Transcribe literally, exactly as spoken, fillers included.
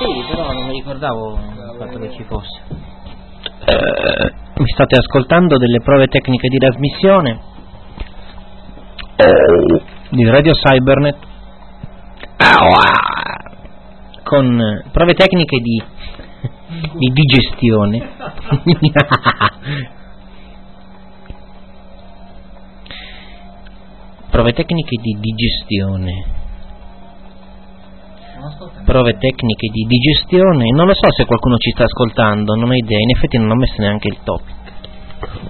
Sì, però non mi ricordavo il fatto che ci fosse. Eh, mi state ascoltando delle prove tecniche di trasmissione di Radio Cybernet con prove tecniche di, di digestione. Prove tecniche di digestione. Prove tecniche di digestione. Non lo so se qualcuno ci sta ascoltando, non ho idea. In effetti non ho messo neanche il topic.